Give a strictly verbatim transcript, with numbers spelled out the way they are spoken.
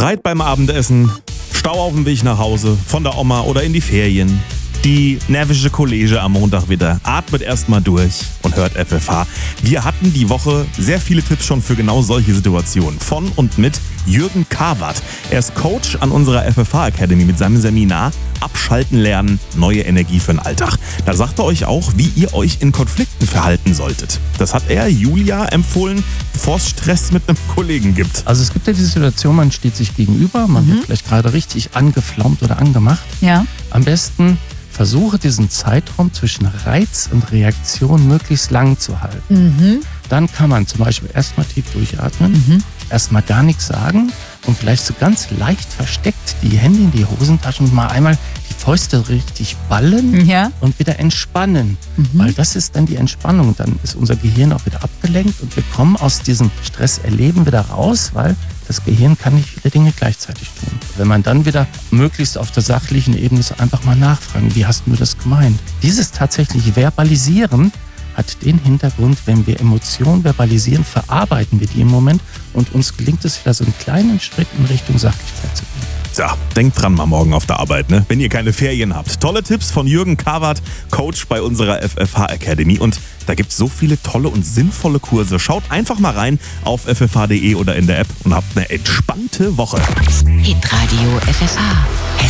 Streit beim Abendessen, Stau auf dem Weg nach Hause, von der Oma oder in die Ferien. Die nervische Kollege am Montag wieder. Atmet erstmal durch und hört F F H. Wir hatten die Woche sehr viele Tipps schon für genau solche Situationen. Von und mit Jürgen Karwart. Er ist Coach an unserer F F H Academy mit seinem Seminar Abschalten lernen, neue Energie für den Alltag. Da sagt er euch auch, wie ihr euch in Konflikten verhalten solltet. Das hat er Julia empfohlen, bevor es Stress mit einem Kollegen gibt. Also es gibt ja diese Situation, man steht sich gegenüber, man Mhm. wird vielleicht gerade richtig angeflaumt oder angemacht. Ja. Am besten versuche diesen Zeitraum zwischen Reiz und Reaktion möglichst lang zu halten. Mhm. Dann kann man zum Beispiel erstmal tief durchatmen, Mhm. erstmal gar nichts sagen und vielleicht so ganz leicht versteckt die Hände in die Hosentasche und mal einmal die Fäuste richtig ballen Ja. und wieder entspannen. Mhm. Weil das ist dann die Entspannung. Dann ist unser Gehirn auch wieder abgelenkt und wir kommen aus diesem Stresserleben wieder raus, weil das Gehirn kann nicht viele Dinge gleichzeitig tun. Wenn man dann wieder möglichst auf der sachlichen Ebene so einfach mal nachfragen, wie hast du das gemeint? Dieses tatsächlich Verbalisieren hat den Hintergrund, wenn wir Emotionen verbalisieren, verarbeiten wir die im Moment und uns gelingt es wieder so einen kleinen Schritt in Richtung Sachlichkeit zu gehen. Ja, denkt dran mal morgen auf der Arbeit, ne? Wenn ihr keine Ferien habt. Tolle Tipps von Jürgen Karwart, Coach bei unserer F F H Academy. Und da gibt's so viele tolle und sinnvolle Kurse. Schaut einfach mal rein auf f f h punkt d e oder in der App und habt eine entspannte Woche. Hitradio F F H.